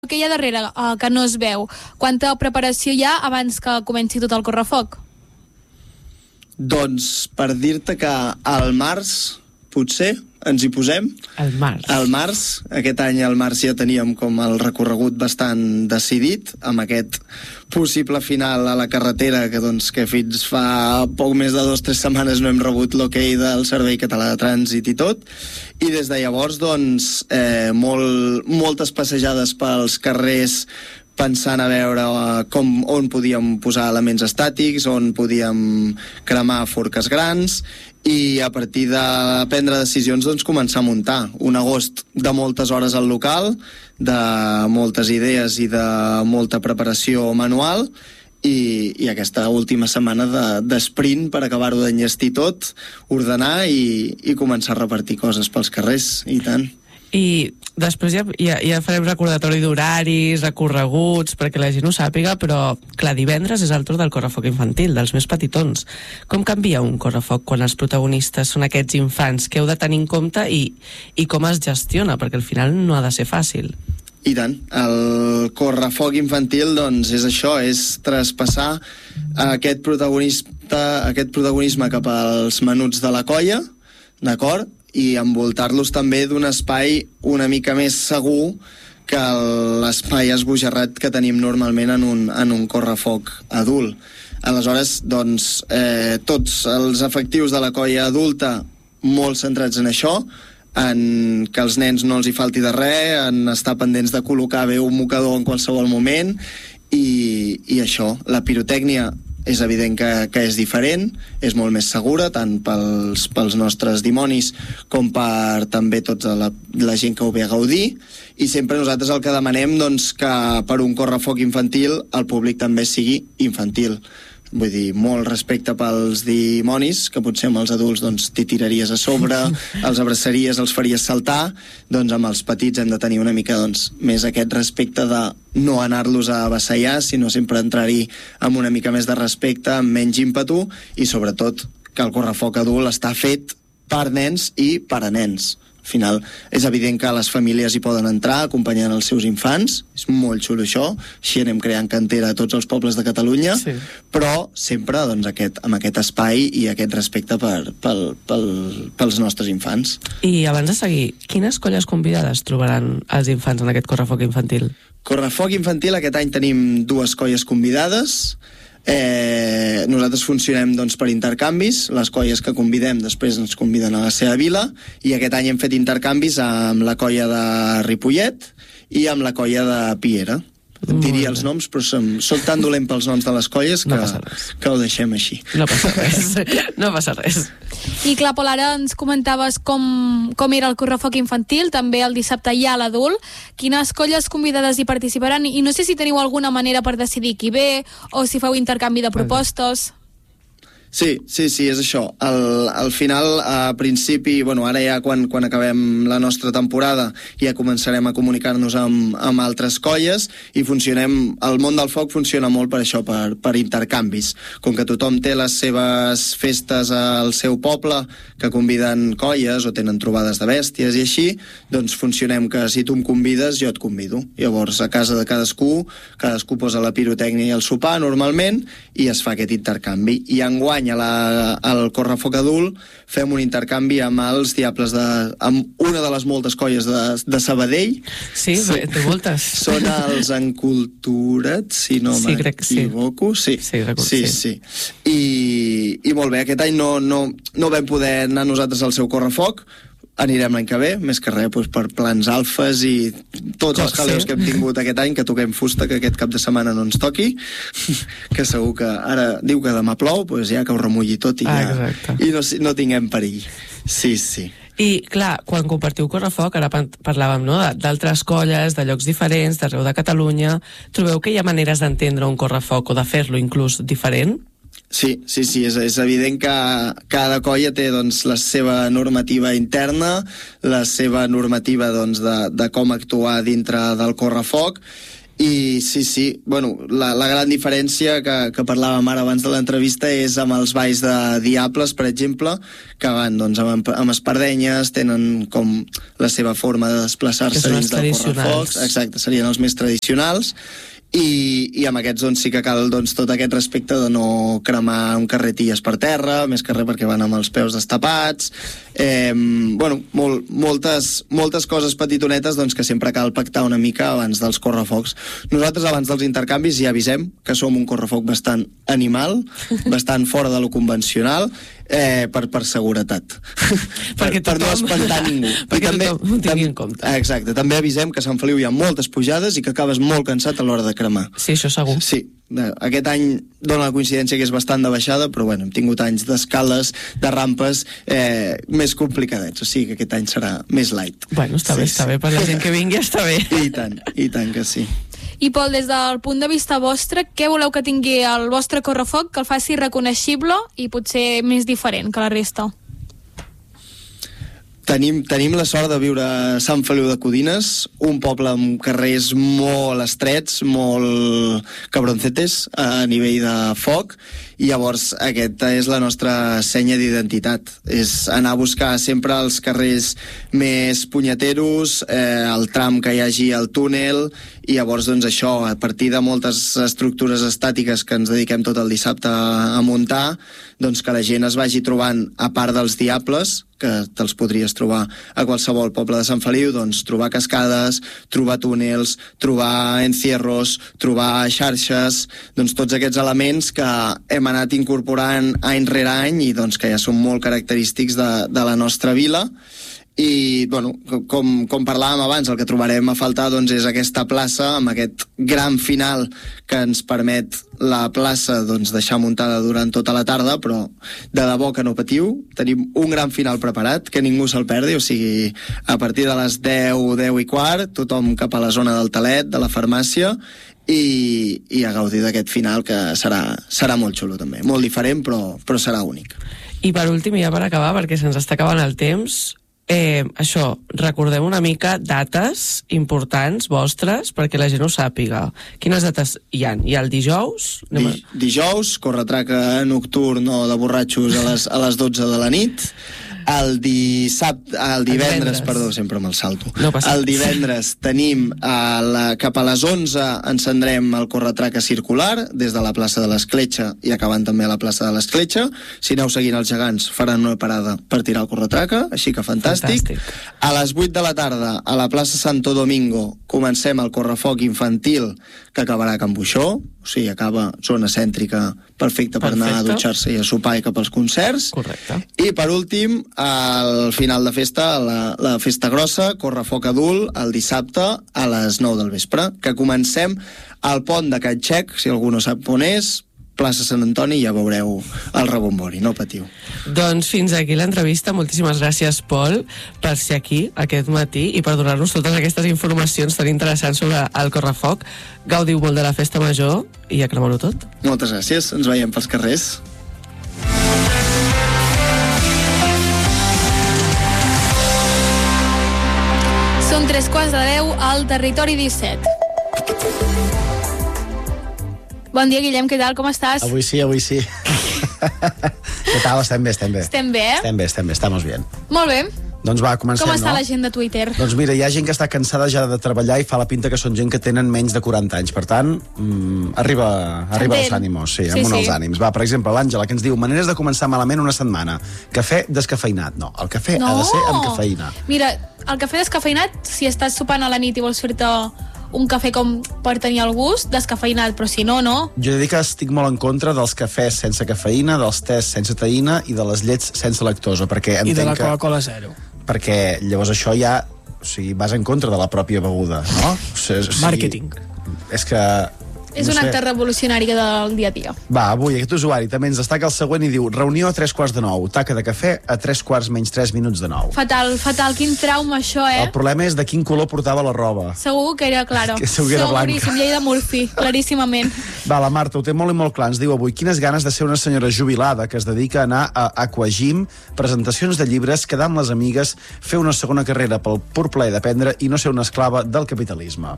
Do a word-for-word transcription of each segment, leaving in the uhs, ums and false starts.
Què hi ha darrere, uh, que no es veu? Quanta preparació hi ha abans que comenci tot el correfoc? Doncs per dir-te que al març, potser, ens hi posem. Al març. Al març, aquest any al març ja teníem com el recorregut bastant decidit, amb aquest possible final a la carretera, que doncs que fins fa poc més de dues o tres setmanes no hem rebut l'ok del Servei Català de Trànsit i tot, i des de llavors doncs eh, molt, moltes passejades pels carrers pensant a veure com, on podíem posar elements estàtics, on podíem cremar forques grans, i a partir de prendre decisions doncs començar a muntar un agost de moltes hores al local, de moltes idees i de molta preparació manual, i, i aquesta última setmana de, de sprint per acabar-ho d'enllestir tot, ordenar i, i començar a repartir coses pels carrers, i tant. I després ja, ja, ja farem recordatori d'horaris, recorreguts, perquè la gent ho sàpiga, però, clar, divendres és el torn del correfoc infantil, dels més petitons. Com canvia un correfoc quan els protagonistes són aquests infants? Què heu de tenir en compte i, i com es gestiona? Perquè al final no ha de ser fàcil. I tant. El correfoc infantil, doncs, és això, és traspassar aquest protagonista, aquest protagonisme cap als menuts de la colla, d'acord? I envoltar-los també d'un espai una mica més segur que l'espai esbojarrat que tenim normalment en un, en un correfoc adult. Aleshores, doncs, eh, tots els efectius de la colla adulta molt centrats en això, en que els nens no els hi falti de res, en estar pendents de col·locar bé un mocador en qualsevol moment, i, i això, la pirotècnia és evident que, que és diferent, és molt més segura, tant pels, pels nostres dimonis com per també tota la, la gent que ho ve a gaudir, i sempre nosaltres el que demanem doncs, que per un correfoc infantil el públic també sigui infantil. Vull dir, molt respecte pels dimonis, que potser amb els adults doncs, t'hi tiraries a sobre, els abraçaries, els faries saltar, doncs amb els petits hem de tenir una mica doncs, més aquest respecte de no anar-los a avassallar, sinó sempre entrar-hi amb una mica més de respecte, amb menys ímpetu, i sobretot que el correfoc adult està fet per nens i per a nens. Al final és evident que les famílies hi poden entrar acompanyant els seus infants, és molt xulo això, així anem creant cantera a tots els pobles de Catalunya, sí. Però sempre doncs, aquest, amb aquest espai i aquest respecte per, pel, pel, pels nostres infants. I abans de seguir, quines colles convidades trobaran els infants en aquest correfoc infantil? Correfoc infantil, aquest any tenim dues colles convidades. Eh, nosaltres funcionem doncs, per intercanvis, les colles que convidem després ens conviden a la seva vila, i aquest any hem fet intercanvis amb la colla de Ripollet i amb la colla de Piera. Et diria els noms, però som, soc tan dolent pels noms de les colles que, no que ho deixem així. No passa res, no passa res. I clar, Pol, ara ens comentaves com, com era el correfoc infantil, també el dissabte hi ha l'adult. Quines colles convidades hi participaran? I no sé si teniu alguna manera per decidir qui ve, o si feu intercanvi de propostes. Sí, sí, sí, és això. Al, al final, a principi, bueno, ara ja quan, quan acabem la nostra temporada ja començarem a comunicar-nos amb, amb altres colles i funcionem, el món del foc funciona molt per això, per, per intercanvis. Com que tothom té les seves festes al seu poble, que conviden colles o tenen trobades de bèsties i així, doncs funcionem que si tu em convides, jo et convido. Llavors, a casa de cadascú, cadascú posa la pirotècnia i el sopar, normalment, i es fa aquest intercanvi. I enguany a la, al correfoc adult fem un intercanvi amb els Diables de... amb una de les moltes colles de, de Sabadell. Sí, sí, té moltes. Són els Enculturats, si no sí, m'equivoco. Sí, sí, sí, sí, sí. I, I molt bé, aquest any no, no, no vam poder anar nosaltres al seu correfoc, anirem l'any que ve, més que res doncs, per plans alfes i tots els jaleos que hem tingut aquest any, que toquem fusta, que aquest cap de setmana no ens toqui, que segur que ara diu que demà plou, doncs ja que ho remulli tot i, ja, ah, i no, no tinguem perill. Sí, sí. I, clar, quan compartiu correfoc, ara parlàvem no, d'altres colles, de llocs diferents, d'arreu de Catalunya, trobeu que hi ha maneres d'entendre un correfoc o de fer-lo inclús diferent? Sí, sí, sí, és, és evident que cada colla té doncs, la seva normativa interna, la seva normativa doncs, de, de com actuar dintre del correfoc, I sí, sí, bueno, la, la gran diferència que, que parlàvem ara abans de l'entrevista és amb els balls de Diables, per exemple, que van doncs, amb, amb espardenyes, tenen com la seva forma de desplaçar-se dins del correfocs. Exacte, serien els més tradicionals. I, i amb aquests doncs, sí que cal doncs, tot aquest respecte de no cremar un carretilles per terra, més que res perquè van amb els peus destapats, eh, bueno, molt, moltes, moltes coses petitonetes doncs, que sempre cal pactar una mica abans dels correfocs. Nosaltres abans dels intercanvis ja avisem que som un correfoc bastant animal, bastant fora de lo convencional, eh, per, per seguretat. per, per no espantar ningú. Perquè també, tothom ho tingui en compte. Exacte, també avisem que a Sant Feliu hi ha moltes pujades i que acabes molt cansat a l'hora de cremar. Sí, això segur. Sí, aquest any dona la coincidència que és bastant de baixada, però bueno, hem tingut anys d'escales, de rampes eh, més complicadets, o sigui que aquest any serà més light. Bueno, està sí, bé, està sí. bé, per la gent que vingui està bé. I tant, i tant que sí. I Pol, des del punt de vista vostre, què voleu que tingui el vostre correfoc que el faci reconeixible i potser més diferent que la resta? Tenim, tenim la sort de viure a Sant Feliu de Codines, un poble amb carrers molt estrets, molt cabroncetes a nivell de foc, i llavors aquesta és la nostra senya d'identitat. És anar a buscar sempre els carrers més punyeteros, eh, el tram que hi hagi al túnel, i llavors doncs això, a partir de moltes estructures estàtiques que ens dediquem tot el dissabte a muntar, doncs que la gent es vagi trobant, a part dels Diables, que te'ls podries trobar a qualsevol poble de Sant Feliu, doncs trobar cascades, trobar túnels, trobar encierros, trobar xarxes, doncs tots aquests elements que hem anat incorporant any rere any i doncs que ja són molt característics de, de la nostra vila. I, bueno, com, com parlàvem abans, el que trobarem a faltar doncs, és aquesta plaça, amb aquest gran final que ens permet la plaça doncs, deixar muntada durant tota la tarda, però de debò que no patiu, tenim un gran final preparat, que ningú se'l perdi, o sigui, a partir de les deu, deu i quart, tothom cap a la zona del Talet, de la farmàcia, i, i a gaudir d'aquest final, que serà, serà molt xulo també, molt diferent, però, però serà únic. I per últim, ja per acabar, perquè se'ns està acabant el temps, Eh, això, recordem una mica dates importants vostres perquè la gent ho sàpiga. Quines dates hi ha? Hi ha el dijous? Di dijous, corretraca nocturn o de borratxos a les, a les dotze de la nit. El dissabte, el divendres, el perdó, sempre me'l salto. No passa. El divendres tenim a la, cap a les onze encendrem el corretraca circular des de la plaça de l'Escletxa i acabant també a la plaça de l'Escletxa. Si aneu seguint els gegants faran una parada per tirar el corretraca, així que fantàstic. fantàstic. A les vuit de la tarda a la plaça Santo Domingo comencem el correfoc infantil que acabarà a Can Buixó, o sigui, acaba zona cèntrica perfecta per Perfecte. anar a dutxar-se i a sopar i cap als concerts. Correcte. I per últim, al final de festa, la, la festa grossa, correfoc adult, el dissabte a les nou del vespre, que comencem al pont de Can Xec, si algú no sap on és, plaça Sant Antoni, ja veureu el rebombori, no patiu. Doncs fins aquí l'entrevista. Moltíssimes gràcies, Pol, per ser aquí aquest matí i per donar-nos totes aquestes informacions tan interessants sobre el correfoc. Gaudiu molt de la festa major i a cremar-ho tot. Moltes gràcies, ens veiem pels carrers. Són tres quarts de deu al Territori disset. Bon dia, Guillem, què tal? Com estàs? Avui sí, avui sí. Què tal? Estem bé, estem bé. Estem bé, eh? Estem bé, estem bé, estamos bien. Molt bé. Doncs va, comencem, Com està no? la gent de Twitter? Doncs mira, hi ha gent que està cansada ja de treballar i fa la pinta que són gent que tenen menys de quaranta anys. Per tant, mmm, arriba, arriba als ànimos, sí, sí, amb sí. els ànims. Va, per exemple, l'Àngela, que ens diu maneres de començar malament una setmana. Cafè descafeïnat. No, el cafè no. ha de ser amb cafeïna. Mira, el cafè descafeïnat, si estàs sopant a la nit i vols fer-te un cafè com per tenir el gust, descafeïnat, però si no, no. Jo he de dir que estic molt en contra dels cafès sense cafeïna, dels tés sense teïna i de les llets sense lactosa, perquè entenc I de la que... Coca-Cola zero. Perquè llavors això ja... O sigui, vas en contra de la pròpia beguda, no? O sigui, Màrqueting. És que... És no un sé. acte revolucionari del dia a dia. Va, avui aquest usuari també ens destaca el següent i diu reunió a tres quarts de nou, taca de cafè a tres quarts menys tres minuts de nou. Fatal, fatal, quin trauma això, eh? El problema és de quin color portava la roba. Segur que era, claro. Que segur que era blanca. Seguríssim, llei de Murphy, claríssimament. Va, la Marta ho té molt i molt clar. Ens diu avui, quines ganes de ser una senyora jubilada que es dedica a anar a Aquagym, presentacions de llibres, quedar amb les amigues, fer una segona carrera pel pur plaer d'aprendre i no ser una esclava del capitalisme.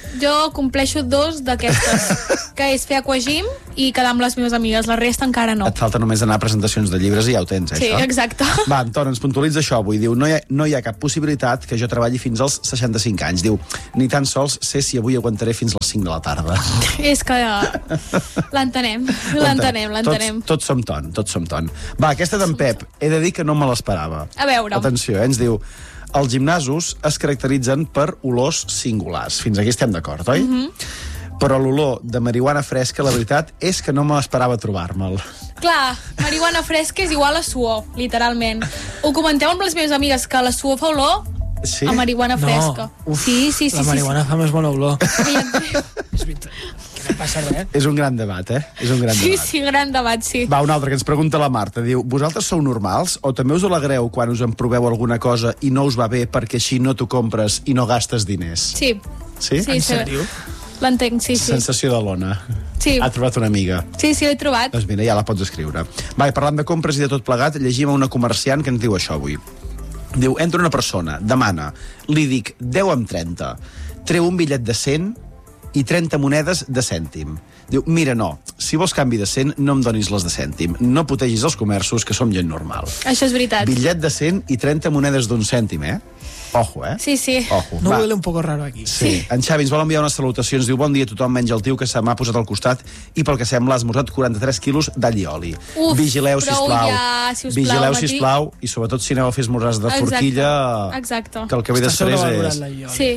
Jo compleixo dos d'aquestes, que és fer Aquagym i quedar amb les meves amigues. La resta encara no. Et falta només anar a presentacions de llibres i ja ho tens, eh, sí, això? Sí, exacte. Va, Anton, ens puntualitza això avui. Diu, no hi, ha, no hi ha cap possibilitat que jo treballi fins als seixanta-cinc anys. Diu, ni tan sols sé si avui aguantaré fins a les cinc de la tarda. És que l'entenem, l'entenem, l'entenem. Tots, tots som ton, tots som ton. Va, aquesta d'en Pep, he de dir que no me l'esperava. A veure. Atenció, eh, ens diu, els gimnasos es caracteritzen per olors singulars. Fins aquí estem d'acord, oi? Mm-hmm. Però l'olor de marihuana fresca, la veritat, és que no m'esperava trobar-me'l. Clar, marihuana fresca és igual a suor, literalment. Ho comenteu amb les meves amigues, que la suor fa olor sí? a marihuana no. fresca. Uf, sí, sí, sí. La marihuana sí, fa més bona olor. Sí. És veritat. Que no passa res. És un gran debat, eh? És un gran sí, debat. sí, gran debat, sí. Va, un altre que ens pregunta la Marta. Diu, vosaltres sou normals o també us alegreu quan us en proveu alguna cosa i no us va bé perquè així no t'ho compres i no gastes diners? Sí. Sí? Sí, en sèrio? L'entenc, sí, sí. Sensació de l'Ona. Sí. Ha trobat una amiga. Sí, sí, l'he trobat. Doncs mira, ja la pots escriure. Va, i parlant de compres i de tot plegat, llegim a una comerciant que ens diu això avui. Diu, entra una persona, demana, li dic deu amb trenta, treu un bitllet de cent i trenta monedes de cèntim. Diu, mira, no, si vols canvi de cent, no em donis les de cèntim. No putegis els comerços, que som gent normal. Això és veritat. Bitllet de cent i trenta monedes d'un cèntim, eh? Ojo, eh? Sí, sí. Ojo. No Va. huele un poco raro aquí. Sí. sí. En Xavi ens vol enviar unes salutacions. Diu, bon dia a tothom, menys el tio que se m'ha posat al costat i pel que sembla ha esmorzat quaranta-tres quilos d'all i oli. Uf, Vigileu, prou sisplau. ja, sisplau, Vigileu, Matí. sisplau, i sobretot si aneu a fer esmorzars de Exacte. forquilla, Exacte. que el que ve Està després sobrevalorat és... la ioli. Sí.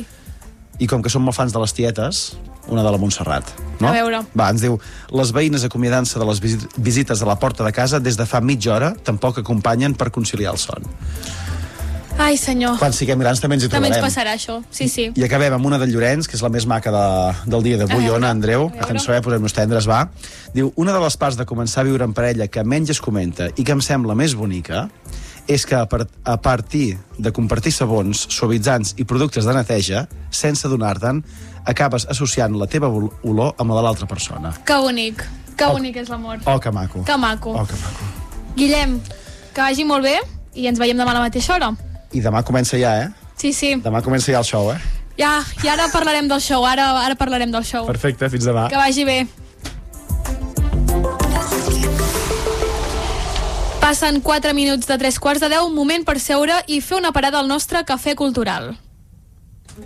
I com que som molt fans de les tietes, una de la Montserrat. No? A veure. Va, ens diu, les veïnes acomiadant-se de les visi- visites a la porta de casa des de fa mitja hora tampoc acompanyen per conciliar el son. Ai, senyor. Quan siguem grans també ens hi També ens trobarem. passarà això, sí, sí. I acabem amb una de Llorenç, que és la més maca de, del dia d'avui. A veure, Ona, Andreu, a veure. atenció, eh, posem-nos tendres, va. Diu, una de les parts de començar a viure en parella que menys es comenta i que em sembla més bonica és que a, par a partir de compartir sabons, suavitzants i productes de neteja, sense donar-te'n, acabes associant la teva olor amb la de l'altra persona. Que bonic, que Oh. bonic és l'amor. Oh, que maco. Que maco. Oh, que maco. Guillem, que vagi molt bé i ens veiem demà a la mateixa hora. I demà comença ja, eh? Sí, sí. Demà comença ja el show, eh? Ja, i ara parlarem del show, ara, ara parlarem del show. Perfecte, fins demà. Que vagi bé. Passen quatre minuts de tres quarts de deu, moment per seure i fer una parada al nostre cafè cultural.